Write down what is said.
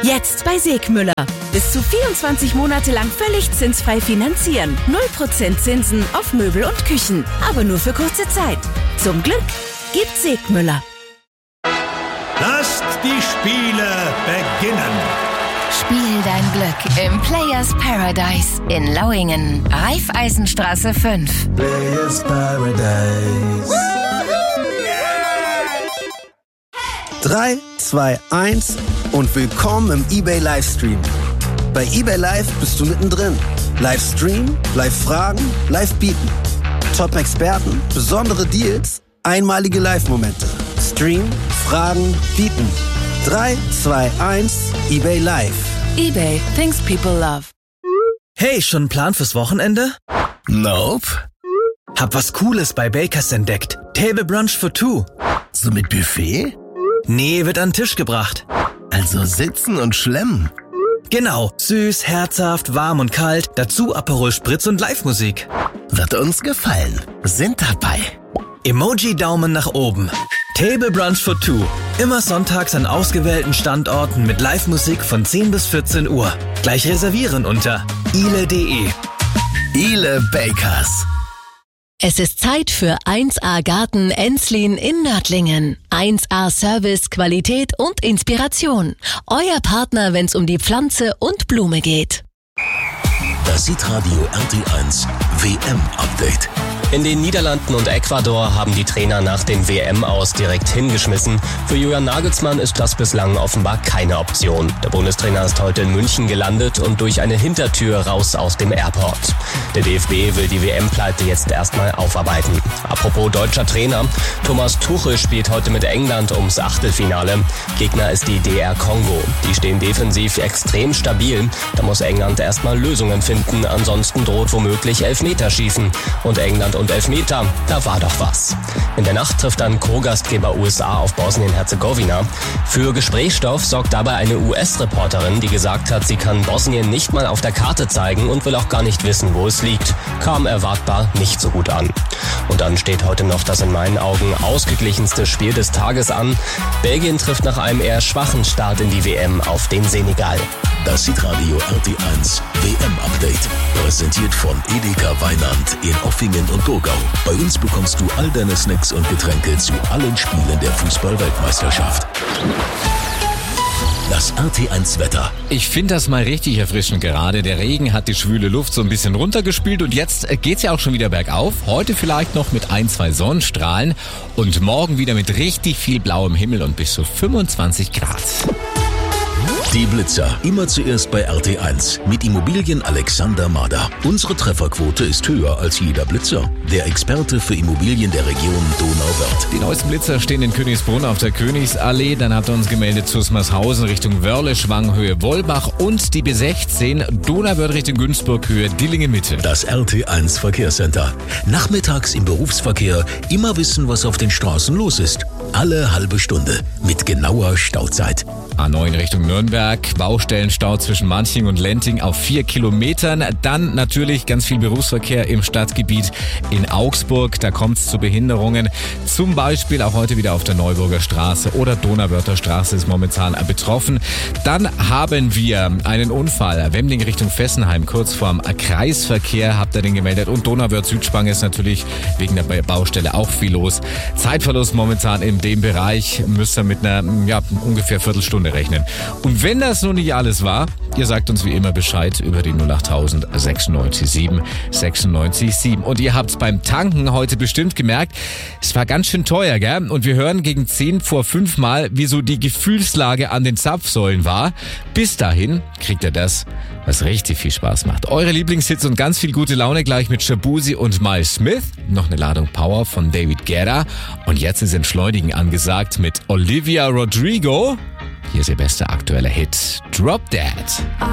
Jetzt bei Segmüller. Bis zu 24 Monate lang völlig zinsfrei finanzieren. 0% Zinsen auf Möbel und Küchen. Aber nur für kurze Zeit. Zum Glück gibt Segmüller. Lasst die Spiele beginnen. Spiel dein Glück im Players Paradise in Lauingen. Raiffeisenstraße 5. Players Paradise. 3, 2, 1 und willkommen im eBay Livestream. Bei eBay Live bist du mittendrin. Livestream, Live-Fragen, Live-Bieten. Top-Experten, besondere Deals, einmalige Live-Momente. Stream, Fragen, Bieten. 3, 2, 1, eBay Live. eBay, things people love. Hey, schon einen Plan fürs Wochenende? Nope. Hab was Cooles bei Bakers entdeckt. Table Brunch for two. So mit Buffet? Nee, wird an den Tisch gebracht. Also sitzen und schlemmen. Genau, süß, herzhaft, warm und kalt, dazu Aperol Spritz und Live-Musik. Wird uns gefallen. Sind dabei. Emoji-Daumen nach oben. Table Brunch for two. Immer sonntags an ausgewählten Standorten mit Live-Musik von 10 bis 14 Uhr. Gleich reservieren unter ile.de. Ile Bakers. Es ist Zeit für 1A Garten Enslin in Nördlingen. 1A Service, Qualität und Inspiration. Euer Partner, wenn's um die Pflanze und Blume geht. Das Hitradio RT1 WM-Update. In den Niederlanden und Ecuador haben die Trainer nach dem WM-Aus direkt hingeschmissen. Für Julian Nagelsmann ist das bislang offenbar keine Option. Der Bundestrainer ist heute in München gelandet und durch eine Hintertür raus aus dem Airport. Der DFB will die WM-Pleite jetzt erstmal aufarbeiten. Apropos deutscher Trainer, Thomas Tuchel spielt heute mit England ums Achtelfinale. Gegner ist die DR Kongo. Die stehen defensiv extrem stabil. Da muss England erstmal Lösungen finden, ansonsten droht womöglich Elfmeterschießen. Und England und Elfmeter, da war doch was. In der Nacht trifft dann Co-Gastgeber USA auf Bosnien-Herzegowina. Für Gesprächsstoff sorgt dabei eine US-Reporterin, die gesagt hat, sie kann Bosnien nicht mal auf der Karte zeigen und will auch gar nicht wissen, wo es liegt. Kam erwartbar nicht so gut an. Und dann steht heute noch das in meinen Augen ausgeglichenste Spiel des Tages an. Belgien trifft nach einem eher schwachen Start in die WM auf den Senegal. Das Hitradio RT1 WM-Update. Präsentiert von Edeka Weinand in Offingen und Thurgau. Bei uns bekommst du all deine Snacks und Getränke zu allen Spielen der Fußball-Weltmeisterschaft. Das RT1-Wetter. Ich finde das mal richtig erfrischend gerade. Der Regen hat die schwüle Luft so ein bisschen runtergespült und jetzt geht's ja auch schon wieder bergauf. Heute vielleicht noch mit 1, 2 Sonnenstrahlen und morgen wieder mit richtig viel blauem Himmel und bis zu 25 Grad. Die Blitzer. Immer zuerst bei RT1 mit Immobilien Alexander Mader. Unsere Trefferquote ist höher als jeder Blitzer. Der Experte für Immobilien der Region Donauwörth. Die neuesten Blitzer stehen in Königsbrunn auf der Königsallee. Dann hat er uns gemeldet Zusmarshausen Richtung Wörle, Schwanghöhe, Wollbach und die B16 Donauwörth Richtung Günzburg-Höhe, Dillingen-Mitte. Das RT1 Verkehrscenter. Nachmittags im Berufsverkehr immer wissen, was auf den Straßen los ist. Alle halbe Stunde mit genauer Stauzeit. A9 Richtung Nürnberg, Baustellenstau zwischen Manching und Lenting auf 4 Kilometern. Dann natürlich ganz viel Berufsverkehr im Stadtgebiet in Augsburg. Da kommt es zu Behinderungen. Zum Beispiel auch heute wieder auf der Neuburger Straße oder Donauwörther Straße ist momentan betroffen. Dann haben wir einen Unfall. Wemding Richtung Fessenheim, kurz vorm Kreisverkehr habt ihr den gemeldet. Und Donauwörth Südspange ist natürlich wegen der Baustelle auch viel los. Zeitverlust momentan in dem Bereich. Müsst ihr mit einer ungefähr Viertelstunde rechnen. Und wenn das noch nicht alles war, ihr sagt uns wie immer Bescheid über die 08000 96 7 96 7. Und ihr habt's beim Tanken heute bestimmt gemerkt, es war ganz schön teuer, gell? Und wir hören gegen 10 vor 5 mal, wie so die Gefühlslage an den Zapfsäulen war. Bis dahin kriegt ihr das, was richtig viel Spaß macht. Eure Lieblingshits und ganz viel gute Laune gleich mit Shabuzi und Miles Smith. Noch eine Ladung Power von David Guetta. Und jetzt ist Entschleunigen angesagt mit Olivia Rodrigo. Hier ist ihr bester aktueller Hit, Drop Dead.